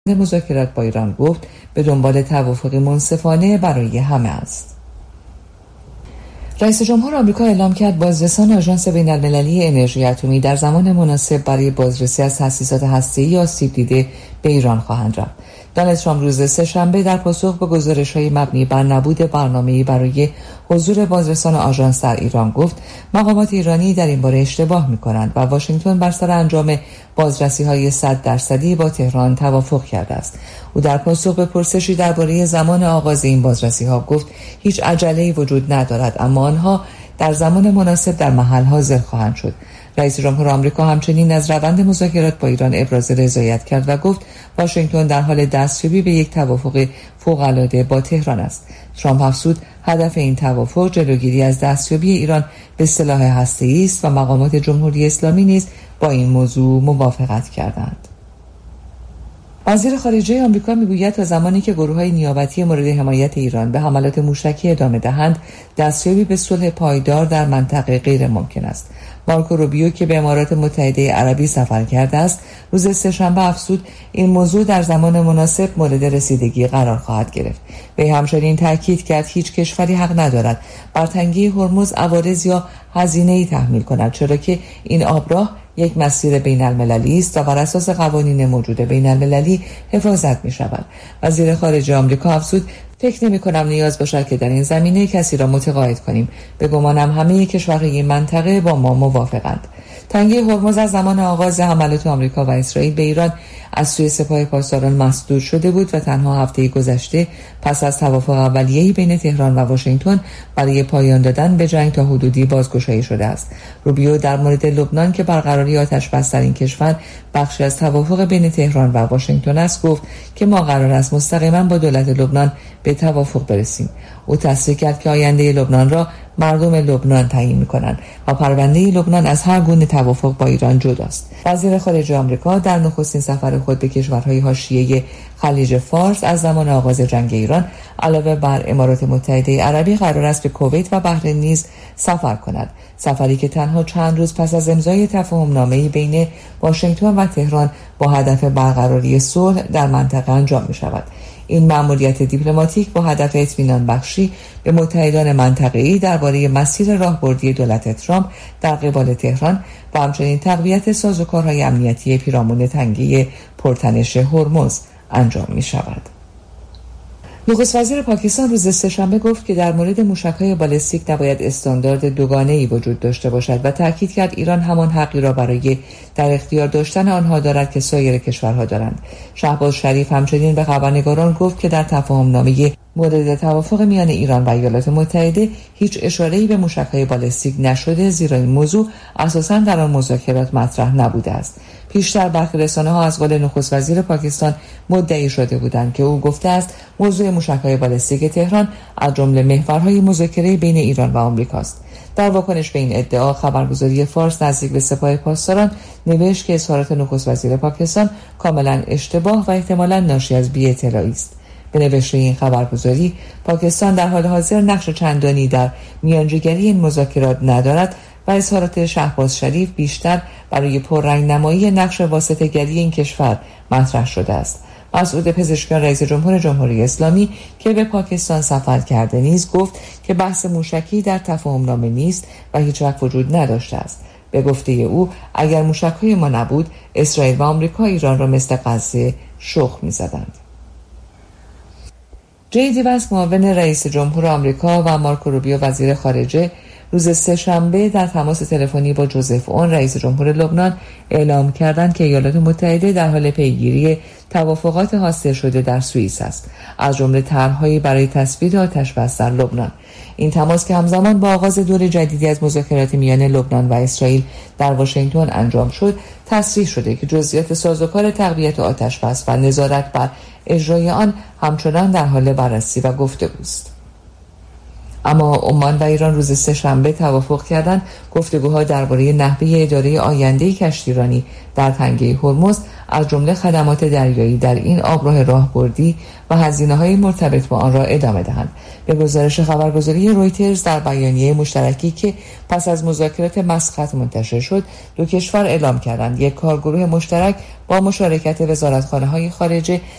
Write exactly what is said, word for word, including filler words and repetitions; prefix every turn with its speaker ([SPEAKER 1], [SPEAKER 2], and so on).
[SPEAKER 1] مذاکرات با ایران گفت به دنبال توافقی منصفانه برای همه است. رئیس جمهور آمریکا اعلام کرد بازرسان آژانس بین‌المللی انرژی اتمی در زمان مناسب برای بازرسی از تأسیسات هسته‌ای آسیب دیده به ایران خواهند رفت. دونالد ترامپ روز سه‌شنبه در پاسخ به گزارش‌های مبنی بر نبود برنامه‌ای برای حضور بازرسان آژانس در ایران گفت مقامات ایرانی در این باره اشتباه می‌کنند و واشنگتن بر سر انجام بازرسی‌های صد درصدی با تهران توافق کرده است. او در پاسخ به پرسشی درباره زمان آغاز این بازرسی‌ها گفت هیچ عجله‌ای وجود ندارد، اما آنها در زمان مناسب در محل حاضر خواهند شد. رئیس جمهور آمریکا همچنین از روند مذاکرات با ایران ابراز رضایت کرد و گفت واشنگتن در حال دستیابی به یک توافق فوق‌العاده با تهران است. ترامپ افزود هدف این توافق جلوگیری از دستیابی ایران به سلاح هسته‌ای است و مقامات جمهوری اسلامی نیز با این موضوع موافقت کردند. وزیر خارجه آمریکا میگوید تا زمانی که گروه‌های نیابتی مورد حمایت ایران به حملات موشکی ادامه دهند، دستیابی به صلح پایدار در منطقه غیر ممکن است. مارکو روبیو که به امارات متحده عربی سفر کرده است، روز سه‌شنبه افزود این موضوع در زمان مناسب مورد رسیدگی قرار خواهد گرفت. وی همچنین تاکید کرد هیچ کشوری حق ندارد بر تنگی هرمز عوارض یا هزینه‌ای تحمیل کند، چرا که این آبراه یک مسیر بین المللی است و بر اساس قوانین موجود بین المللی حفاظت می شود. وزیر خارجه آمریکا افزود فکر نمی کنم نیاز باشد که در این زمینه کسی را متقاعد کنیم. به گمانم همه کشورهای منطقه با ما موافقند. تنگی هرمز از زمان آغاز حملات آمریکا و اسرائیل به ایران از سوی سپاه پاسداران مسدود شده بود و تنها هفته گذشته پس از توافق اولیه‌ای بین تهران و واشنگتن برای پایان دادن به جنگ تا حدودی بازگشایی شده است. روبیو در مورد لبنان که برقراری آتش‌بس در این کشور بخشی از توافق بین تهران و واشنگتن است گفت که ما قرار است مستقیما با دولت لبنان به توافق برسیم. او تصریح کرد که آینده لبنان را مردم لبنان تعیین می‌کنند و پرونده لبنان از هر گونه توافق با ایران جداست. وزیر خارجه آمریکا در نخستین سفر خود به کشورهای حاشیه خلیج فارس از زمان آغاز جنگ ایران علاوه بر امارات متحده عربی قرار است به کویت و بحرین نیز سفر کند. سفری که تنها چند روز پس از امضای تفاهم‌نامه‌ای بین واشنگتن و تهران با هدف برقراری صلح در منطقه انجام می‌شود. این مأموریت دیپلماتیک با هدف اطمینان بخشی به متحدان منطقه‌ای درباره مسیر راهبردی دولت ترامپ در قبال تهران و همچنین تقویت سازوکارهای امنیتی پیرامون تنگی پرتنش هرمز انجام می شود. نخست وزیر پاکستان روز سه‌شنبه گفت که در مورد موشک‌های بالستیک نباید استاندارد دوگانه‌ای وجود داشته باشد و تاکید کرد ایران همان حقی را برای در اختیار داشتن آنها دارد که سایر کشورها دارند. شهباز شریف همچنین به خبرنگاران گفت که در تفاهم‌نامه مورد توافق میان ایران و ایالات متحده هیچ اشاره‌ای به موشک‌های بالستیک نشده، زیرا این موضوع اساساً در آن مذاکرات مطرح نبوده است. پیشتر برخی رسانه‌ها از قول نخست وزیر پاکستان مدعی شده بودند که او گفته است موضوع موشک‌های بالستیک تهران از جمله محورهای مذاکره بین ایران و آمریکاست. در واکنش به این ادعا خبرگزاری فارس نزدیک به سپاه پاسداران نوشت که اظهارات نخست وزیر پاکستان کاملا اشتباه و احتمالاً ناشی از بی‌اطلاعی است. به نوشته این خبرگزاری پاکستان در حال حاضر نقش چندانی در میانجیگری این مذاکرات ندارد و اظهارات شهباز شریف بیشتر برای پررنگ نمایی نقش واسطه‌گری این کشور مطرح شده است. مسعود پزشکیان رئیس جمهور جمهوری اسلامی که به پاکستان سفر کرده نیز گفت که بحث موشکی در تفاهم‌نامه نیست و هیچ وقت وجود نداشته است. به گفته او اگر موشک‌های ما نبود اسرائیل و آمریکا ایران را مثل غزه شخم می‌زدند. جی دی وانس معاون رئیس جمهور آمریکا و مارکو روبیو وزیر خارجه روز سه‌شنبه در تماس تلفنی با جوزف اون رئیس جمهور لبنان اعلام کردند که ایالات متحده در حال پیگیری توافقات حاصل شده در سوئیس است، از جمله طرح‌هایی برای تثبیت آتش‌بس در لبنان. این تماس که همزمان با آغاز دور جدیدی از مذاکرات میان لبنان و اسرائیل در واشنگتن انجام شد، تصریح شده که جزئیات سازوکار تقویت آتش‌بس و نظارت بر اجرای آن همچنان در حال بررسی و گفتگو است. اما عمان و ایران روز سه‌شنبه توافق کردند گفتگوها درباره نحوه اداره آینده کشتیرانی در تنگه هرمز از جمله خدمات دریایی در این آبراه راهبردی و هزینه‌های مرتبط با آن را ادامه دهند. به گزارش خبرگزاری رویترز در بیانیه مشترکی که پس از مذاکرات مسقط منتشر شد، دو کشور اعلام کردند یک کارگروه مشترک با مشارکت وزارتخانه‌های خارجه